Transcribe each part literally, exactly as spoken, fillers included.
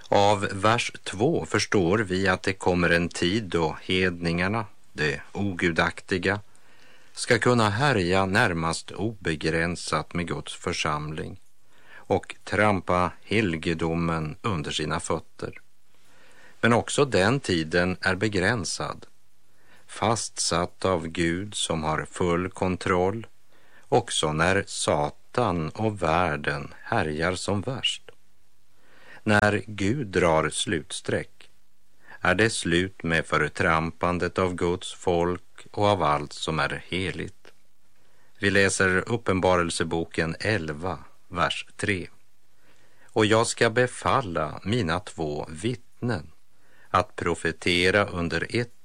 Av vers två förstår vi att det kommer en tid då hedningarna, det ogudaktiga, ska kunna härja närmast obegränsat med Guds församling och trampa helgedomen under sina fötter. Men också den tiden är begränsad, fastsatt av Gud som har full kontroll, också när Satan och världen härjar som värst. När Gud drar slutsträck är det slut med förtrampandet av Guds folk och av allt som är heligt. Vi läser Uppenbarelseboken elva, vers tre. Och jag ska befalla mina två vittnen att profetera under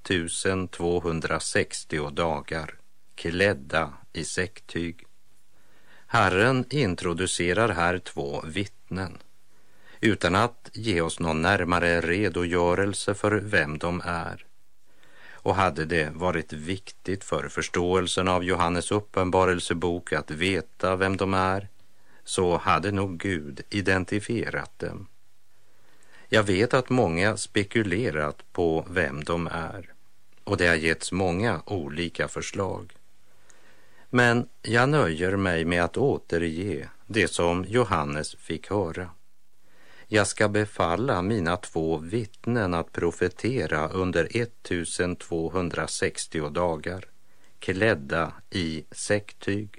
ettusentvåhundrasextio dagar, klädda i säcktyg. Herren introducerar här två vittnen, utan att ge oss någon närmare redogörelse för vem de är. Och hade det varit viktigt för förståelsen av Johannes uppenbarelsebok att veta vem de är, så hade nog Gud identifierat dem. Jag vet att många spekulerat på vem de är, och det har getts många olika förslag. Men jag nöjer mig med att återge det som Johannes fick höra. Jag ska befalla mina två vittnen att profetera under ettusentvåhundrasextio dagar, klädda i säcktyg.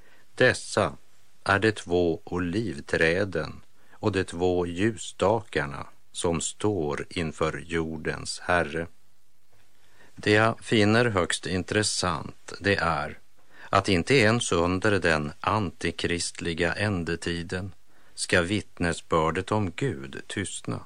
Dessa är de två olivträden och de två ljusstakarna som står inför jordens Herre. Det jag finner högst intressant, det är att inte ens under den antikristliga ändetiden ska vittnesbördet om Gud tystna.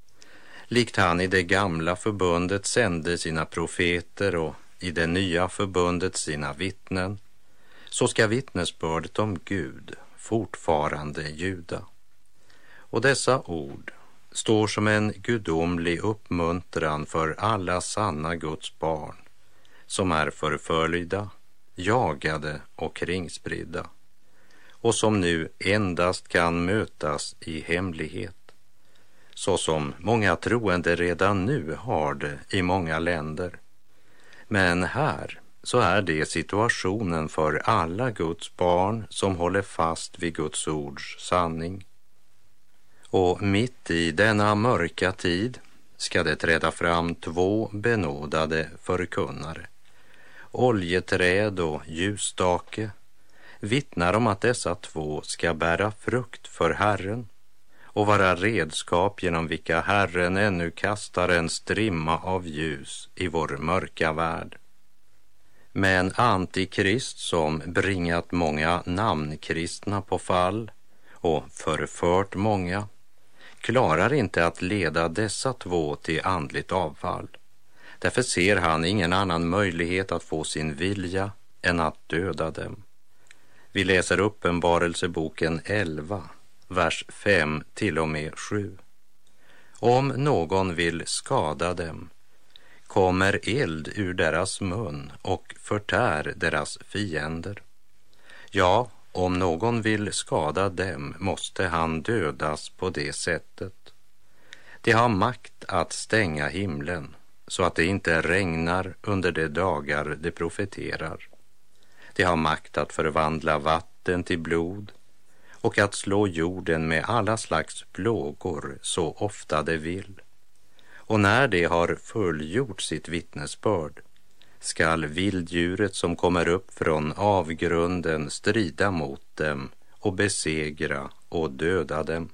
Likt han i det gamla förbundet sände sina profeter och i det nya förbundet sina vittnen, så ska vittnesbördet om Gud fortfarande ljuda. Och dessa ord står som en gudomlig uppmuntran för alla sanna Guds barn som är förföljda, jagade och kringspridda, och som nu endast kan mötas i hemlighet, så som många troende redan nu har det i många länder. Men här så är det situationen för alla Guds barn som håller fast vid Guds ords sanning. Och mitt i denna mörka tid ska det träda fram två benådade förkunnare. Oljeträd och ljusstake vittnar om att dessa två ska bära frukt för Herren och vara redskap genom vilka Herren ännu kastar en strimma av ljus i vår mörka värld. Men antikrist som bringat många namnkristna på fall och förfört många klarar inte att leda dessa två till andligt avfall. Därför ser han ingen annan möjlighet att få sin vilja än att döda dem. Vi läser Uppenbarelseboken elva, vers fem till och med sju. Om någon vill skada dem kommer eld ur deras mun och förtär deras fiender. Ja, om någon vill skada dem måste han dödas på det sättet. De har makt att stänga himlen så att det inte regnar under de dagar de profeterar. De har makt att förvandla vatten till blod och att slå jorden med alla slags plågor så ofta de vill. Och när de har fullgjort sitt vittnesbörd skall vilddjuret som kommer upp från avgrunden strida mot dem och besegra och döda dem.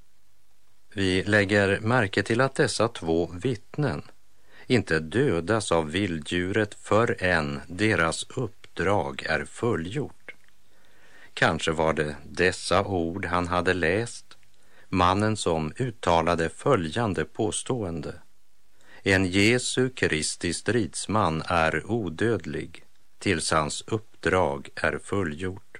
Vi lägger märke till att dessa två vittnen inte dödas av vilddjuret förrän deras uppdrag är fullgjort. Kanske var det dessa ord han hade läst, mannen som uttalade följande påstående: en Jesu Kristi stridsman är odödlig tills hans uppdrag är fullgjort.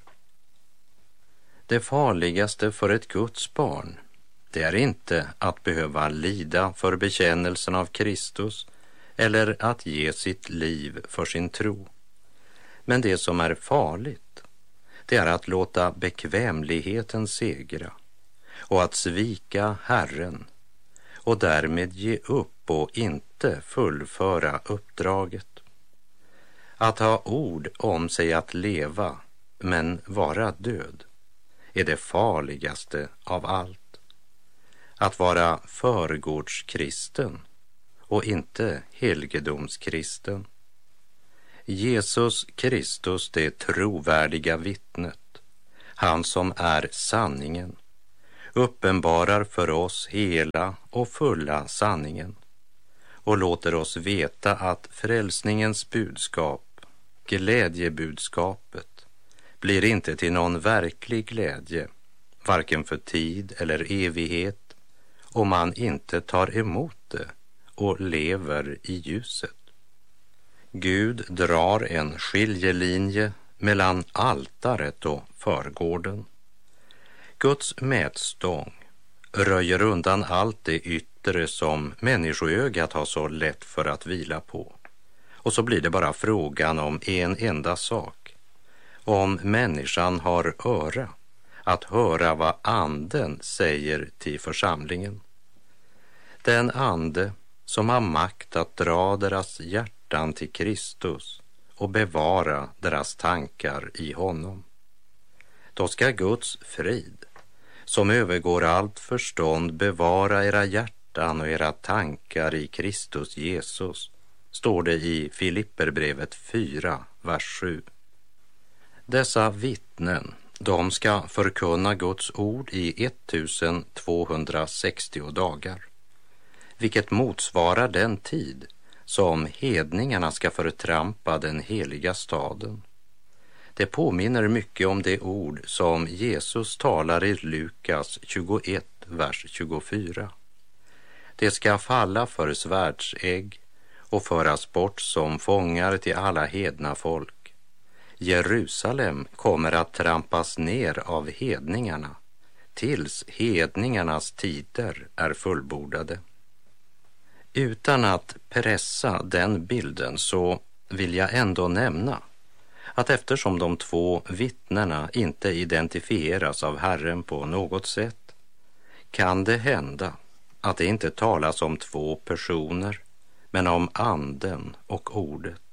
Det farligaste för ett Guds barn, det är inte att behöva lida för bekännelsen av Kristus eller att ge sitt liv för sin tro. Men det som är farligt, det är att låta bekvämligheten segra och att svika Herren och därmed ge upp och inte fullföra uppdraget. Att ha ord om sig att leva men vara död är det farligaste av allt. Att vara förgårdskristen och inte helgedomskristen. Jesus Kristus, det trovärdiga vittnet, han som är sanningen, uppenbarar för oss hela och fulla sanningen och låter oss veta att frälsningens budskap, glädjebudskapet, blir inte till någon verklig glädje, varken för tid eller evighet, om man inte tar emot det och lever i ljuset. Gud drar en skiljelinje mellan altaret och förgården. Guds mätstång röjer undan allt det yttre som människoögat har så lätt för att vila på. Och så blir det bara frågan om en enda sak. Om människan har öra att höra vad anden säger till församlingen. Den ande som har makt att dra deras hjärtan till Kristus och bevara deras tankar i honom. Då ska Guds frid, som övergår allt förstånd, bevara era hjärtan och era tankar i Kristus Jesus, står det i Filipperbrevet fyra, vers sju. Dessa vittnen, de ska förkunna Guds ord i ettusentvåhundrasextio dagar, vilket motsvarar den tid som hedningarna ska förtrampa den heliga staden. Det påminner mycket om det ord som Jesus talar i Lukas tjugoett, vers tjugofyra. Det ska falla för svärdsägg och föras bort som fångar till alla hedna folk. Jerusalem kommer att trampas ner av hedningarna tills hedningarnas tider är fullbordade. Utan att pressa den bilden så vill jag ändå nämna att eftersom de två vittnena inte identifieras av Herren på något sätt, kan det hända att det inte talas om två personer, men om anden och ordet,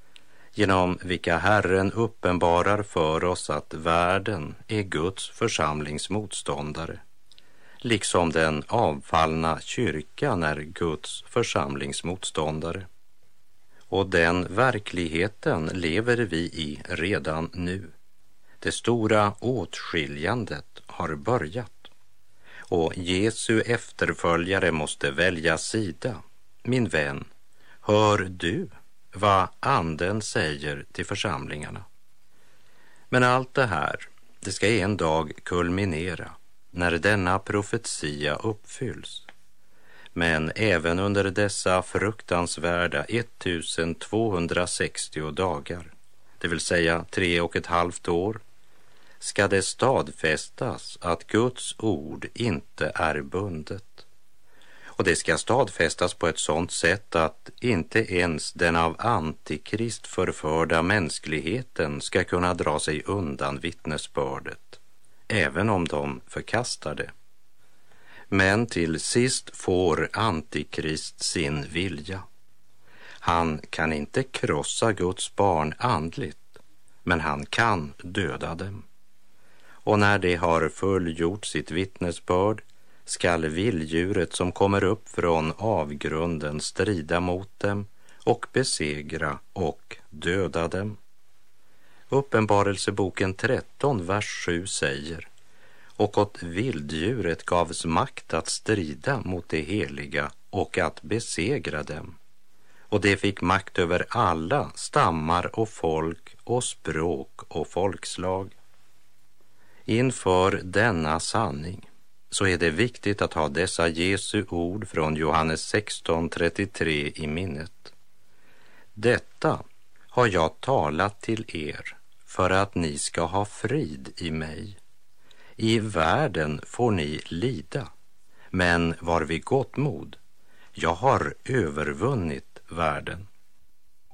genom vilka Herren uppenbarar för oss att världen är Guds församlingsmotståndare, liksom den avfallna kyrkan är Guds församlingsmotståndare. Och den verkligheten lever vi i redan nu. Det stora åtskiljandet har börjat. Och Jesu efterföljare måste välja sida. Min vän, hör du vad anden säger till församlingarna? Men allt det här, det ska en dag kulminera när denna profetia uppfylls. Men även under dessa fruktansvärda ettusentvåhundrasextio dagar, det vill säga tre och ett halvt år, ska det stadfästas att Guds ord inte är bundet. Och det ska stadfästas på ett sådant sätt att inte ens den av antikrist förförda mänskligheten ska kunna dra sig undan vittnesbördet, även om de förkastar det. Men till sist får antikrist sin vilja. Han kan inte krossa Guds barn andligt, men han kan döda dem. Och när det har fullgjort sitt vittnesbörd skall vilddjuret som kommer upp från avgrunden strida mot dem och besegra och döda dem. Uppenbarelseboken tretton, vers sju säger: och åt vilddjuret gavs makt att strida mot det heliga och att besegra dem. Och det fick makt över alla stammar och folk och språk och folkslag. Inför denna sanning så är det viktigt att ha dessa Jesu ord från Johannes sexton trettiotre i minnet. Detta har jag talat till er för att ni ska ha frid i mig. I världen får ni lida, men var vid gott mod. Jag har övervunnit världen.